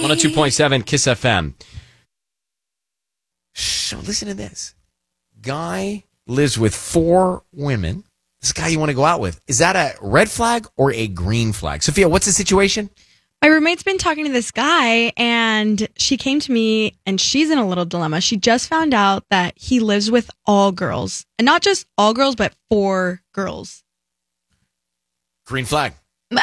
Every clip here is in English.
102.7 Kiss FM. So listen to this. Guy lives with 4 women. This guy you want to go out with. Is that a red flag or a green flag? Sophia, what's the situation? My roommate's been talking to this guy, and she came to me, and she's in a little dilemma. She just found out that he lives with all girls. And not just all girls, but 4 girls. Green flag. It's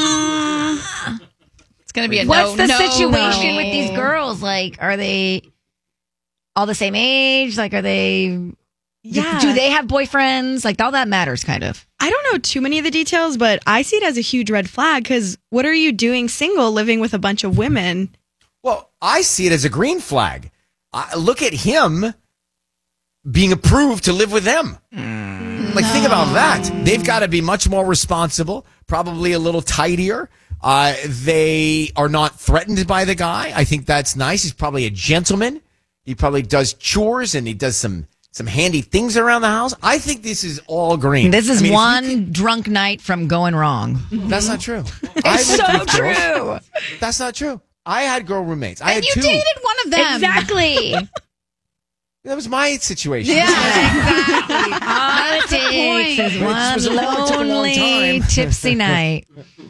going to be a What's the situation with these girls? Like, are they all the same age? Like, are they... Yeah. Do they have boyfriends? Like, all that matters, kind of. I don't know too many of the details, but I see it as a huge red flag because what are you doing single living with a bunch of women? Well, I see it as a green flag. Look at him being approved to live with them. Like, think about that. They've got to be much more responsible, probably a little tidier. They are not threatened by the guy. I think that's nice. He's probably a gentleman. He probably does chores and he does some handy things around the house. I think this is all green. This is drunk night from going wrong. That's not true. It's so true. That's not true. I had girl roommates. I had you 2. dated one of them. Exactly. That was my situation. Yeah, exactly. All it takes is one lonely, tipsy night.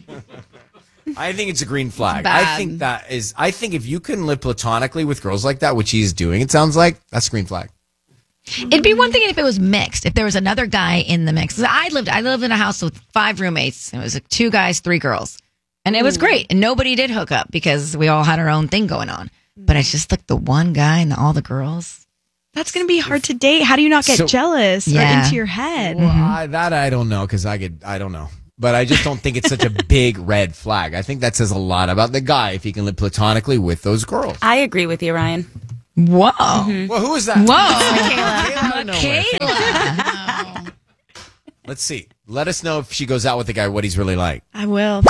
I think it's a green flag. Bad. I think if you can live platonically with girls like that, which he's doing, it sounds like, that's a green flag. It'd be one thing if it was mixed. If there was another guy in the mix. I lived in a house with 5 roommates. It was 2 guys, 3 girls. And it was great. And nobody did hook up because we all had our own thing going on. But it's just like the one guy and all the girls. That's going to be hard to date. How do you not get jealous or into your head? Well, I don't know because I don't know. But I just don't think it's such a big red flag. I think that says a lot about the guy if he can live platonically with those girls. I agree with you, Ryan. Whoa. Mm-hmm. Well, who is that? Whoa. Michaela. Let's see. Let us know if she goes out with the guy, what he's really like. I will.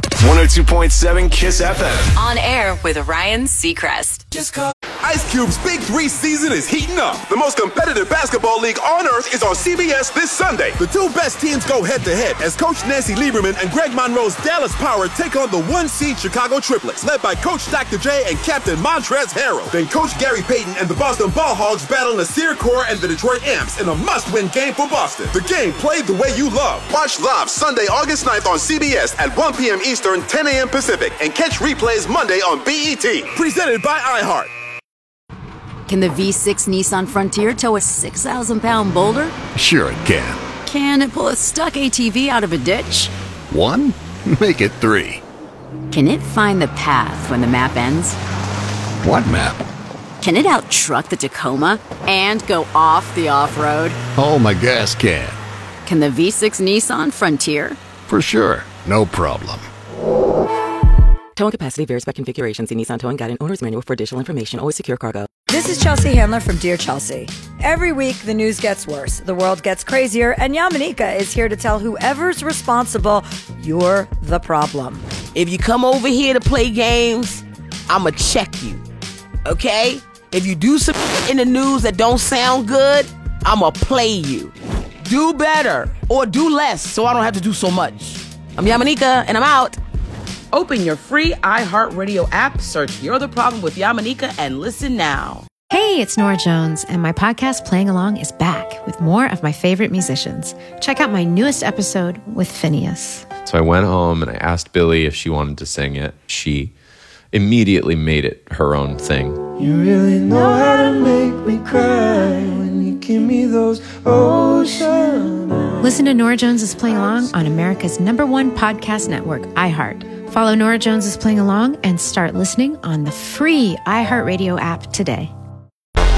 102.7 Kiss FM. On air with Ryan Seacrest. Ice Cube's Big 3 season is heating up. The most competitive basketball league on earth is on CBS this Sunday. The 2 best teams go head-to-head as Coach Nancy Lieberman and Greg Monroe's Dallas Power take on the 1-seed Chicago Triplets, led by Coach Dr. J and Captain Montrezl Harrell. Then Coach Gary Payton and the Boston Ball Hogs battle Nasir Kaur and the Detroit Amps in a must-win game for Boston. The game played the way you love. Watch live Sunday, August 9th on CBS at 1 p.m. Eastern, 10 a.m. Pacific, and catch replays Monday on BET. Presented by iHeart. Can the V6 Nissan Frontier tow a 6,000-pound boulder? Sure it can. Can it pull a stuck ATV out of a ditch? 1? Make it 3. Can it find the path when the map ends? What map? Can it out-truck the Tacoma and go off the off-road? Oh, my gas can. Can the V6 Nissan Frontier? For sure. No problem. Towing capacity varies by configuration. See Nissan Towing Guide and Owner's Manual for additional information. Always secure cargo. This is Chelsea Handler from Dear Chelsea. Every week, the news gets worse, the world gets crazier, and Yamanika is here to tell whoever's responsible, you're the problem. If you come over here to play games, I'ma check you, okay? If you do some in the news that don't sound good, I'ma play you. Do better or do less so I don't have to do so much. I'm Yamanika, and I'm out. Open your free iHeartRadio app, search You're the Problem with Yamanika, and listen now. Hey, it's Nora Jones, and my podcast Playing Along is back with more of my favorite musicians. Check out my newest episode with Phineas. So I went home and I asked Billy if she wanted to sing it. She immediately made it her own thing. You really know how to make me cry when you give me those ocean eyes. Listen to Nora Jones is Playing Along on America's #1 podcast network, iHeart. Follow Nora Jones is Playing Along and start listening on the free iHeartRadio app today.